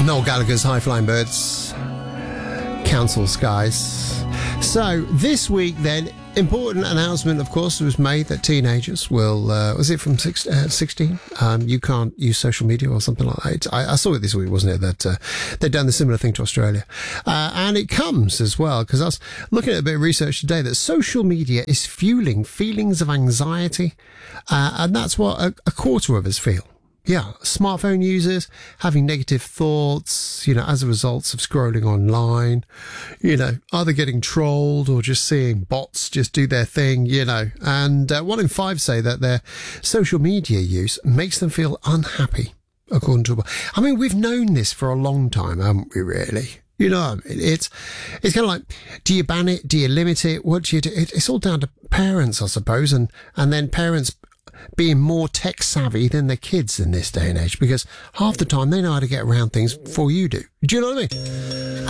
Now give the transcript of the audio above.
Noel Gallagher's High Flying Birds, Council Skies. So this week then, important announcement of course was made that teenagers will, was it from 16? You can't use social media or something like that. I saw it this week, wasn't it, that they'd done the similar thing to Australia. And it comes as well, because I was looking at a bit of research today that social media is fueling feelings of anxiety, and that's what a quarter of us feel. Yeah, smartphone users having negative thoughts, as a result of scrolling online, either getting trolled or just seeing bots just do their thing, and 1 in 5 say that their social media use makes them feel unhappy, according to... I mean, we've known this for a long time, haven't we, really? It's kind of like, do you ban it? Do you limit it? What do you do? It's all down to parents, I suppose, and then parents being more tech savvy than their kids in this day and age, because half the time they know how to get around things before you do. Do you know what I mean?